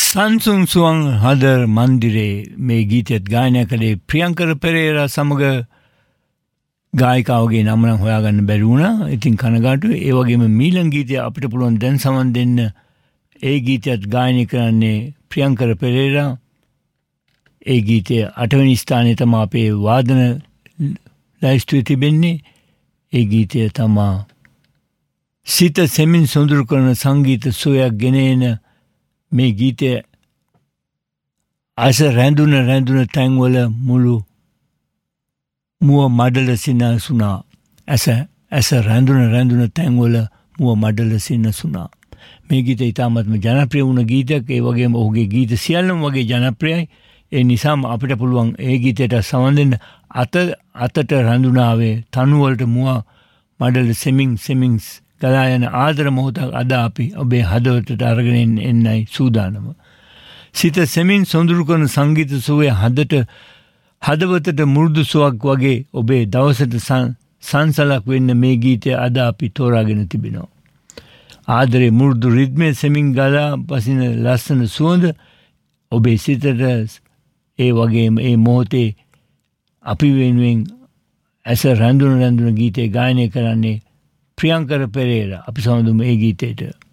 සංසුන් සුවන් හදර් මන්දිරේ මේ ගීතයත් ගායනය කළේ ප්‍රියංකර පෙරේරා සමග ගායිකාවගේ නම නම් හොයාගන්න බැරි වුණා. ඉතින් කනගාටුයි. ඒ වගේම මීළඟ ගීතය අපිට පුළුවන් දැන් සමන් දෙන්න. ඒ ගීතයත් ගායනය කරන්නේ ප්‍රියංකර පෙරේරා. ඒ ගීතය 8 වෙනි ස්ථානයේ තමයි අපේ වාදන ලයිස්තුවේ තිබෙන්නේ. ඒ ගීතය තමයි සිත සෙමින් සොඳුරු කරන සංගීත සුවයක් ගෙනෙන මේ ගීතය අස රැඳුන තැන්වල මුව මඩල සිනසුනා. ඇස රැඳුන තැන්වල මුව මඩල සිනසුනා. මේ ගීතය ඉතාමත්ම ජනප්‍රිය වුණ ගීතයක්. ඒ වගේම ඔහුගේ ගීත සියල්ලම වගේ ජනප්‍රියයි. ඒ නිසාම අපිට පුළුවන් ඒ ගීතයට සවන් දෙන්න. අතට රැඳුනාවේ තනුවලට මුව මඩල සෙමින් ගලා යන ආදර මොහොතක් අද අපි ඔබේ හදවතට අරගෙන එන්නයි සූදානම. සිත සෙමින් සොඳුරු කරන සංගීත සුවය හදවතට මුරුදු සුවක් වගේ ඔබේ දවසට සංසලක් වෙන්න මේ ගීතය අද අපි තෝරාගෙන තිබෙනවා. ආදරේ මුරුදු රිද්මේ සෙමින් ගලා පසින ලස්සන සුවඳ ඔබේ සිතට ඒ වගේම ඒ මොහොතේ අපි වෙනුවෙන් ඇස රැඳුන ගීතය ගායනය කරන්නේ ප්‍රියංකර පෙරේරා. අපි සමදුම ඒ ගීතයට